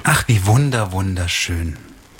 Ach, wie wunderschön.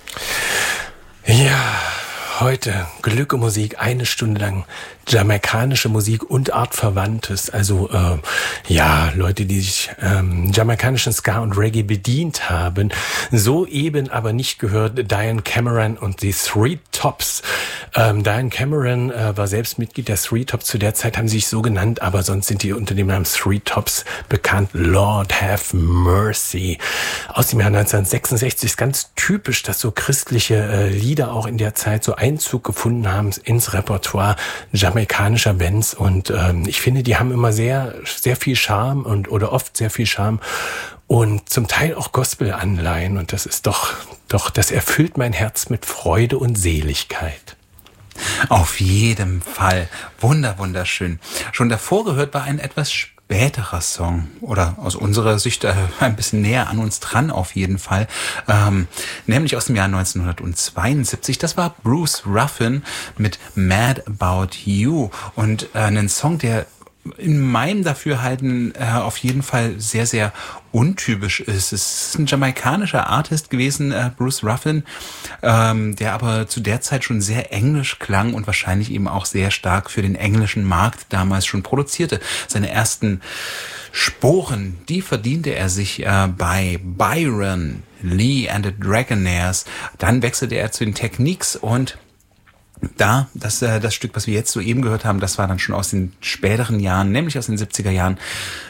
Ja, heute Glück und Musik, 1 Stunde lang jamaikanische Musik und Artverwandtes. Also Leute, die sich jamaikanischen Ska und Reggae bedient haben. Soeben aber nicht gehört Diane Cameron und die Three Tops. Diane Cameron war selbst Mitglied der Three Tops. Zu der Zeit haben sie sich so genannt, aber sonst sind die unter dem Namen Three Tops bekannt. Lord have mercy. Aus dem Jahr 1966 ist ganz typisch, dass so christliche Lieder auch in der Zeit so Einzug gefunden haben ins Repertoire jamaikanischer Bands. Und ich finde, die haben immer sehr, sehr viel Charme oder oft sehr viel Charme und zum Teil auch Gospel-Anleihen. Und das ist doch, das erfüllt mein Herz mit Freude und Seligkeit. Auf jeden Fall. Wunderschön. Schon davor gehört war ein etwas späterer Song oder aus unserer Sicht ein bisschen näher an uns dran auf jeden Fall, nämlich aus dem Jahr 1972. Das war Bruce Ruffin mit Mad About You und einen Song, der in meinem Dafürhalten auf jeden Fall sehr, sehr untypisch ist. Es ist ein jamaikanischer Artist gewesen, Bruce Ruffin, der aber zu der Zeit schon sehr englisch klang und wahrscheinlich eben auch sehr stark für den englischen Markt damals schon produzierte. Seine ersten Sporen, die verdiente er sich bei Byron Lee and the Dragonaires. Dann wechselte er zu den Techniques und das Stück, was wir jetzt soeben gehört haben, das war dann schon aus den späteren Jahren, nämlich aus den 70er Jahren,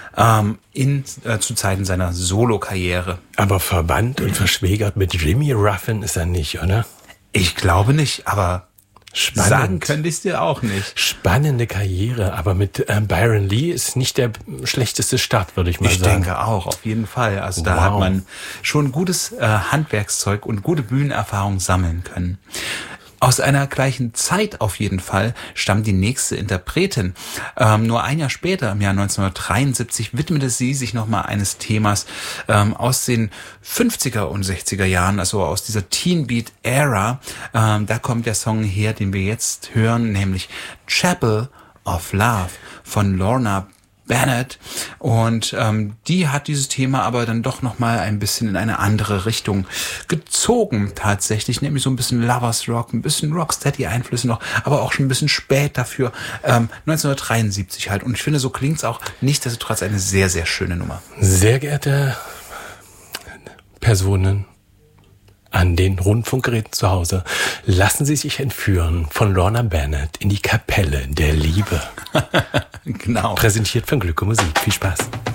zu Zeiten seiner Solo-Karriere. Aber verwandt und verschwägert mit Jimmy Ruffin ist er nicht, oder? Ich glaube nicht, aber spannend. Sagen könnte ich es dir auch nicht. Spannende Karriere, aber mit Byron Lee ist nicht der schlechteste Start, würde ich mal sagen. Ich denke auch, auf jeden Fall. Also da hat man schon gutes Handwerkszeug und gute Bühnenerfahrung sammeln können. Aus einer gleichen Zeit auf jeden Fall stammt die nächste Interpretin. Nur ein Jahr später, im Jahr 1973, widmete sie sich nochmal eines Themas aus den 50er und 60er Jahren, also aus dieser Teen Beat Era. Da kommt der Song her, den wir jetzt hören, nämlich Chapel of Love von Lorna Bennett, und die hat dieses Thema aber dann doch nochmal ein bisschen in eine andere Richtung gezogen tatsächlich, nämlich so ein bisschen Lovers Rock, ein bisschen Rocksteady-Einflüsse noch, aber auch schon ein bisschen spät dafür, 1973 halt, und ich finde, so klingt's auch, nichtsdestotrotz eine sehr, sehr schöne Nummer. Sehr geehrte Personen an den Rundfunkgeräten zu Hause, lassen Sie sich entführen von Lorna Bennett in die Kapelle der Liebe. Genau. Präsentiert von Glück und Musik. Viel Spaß.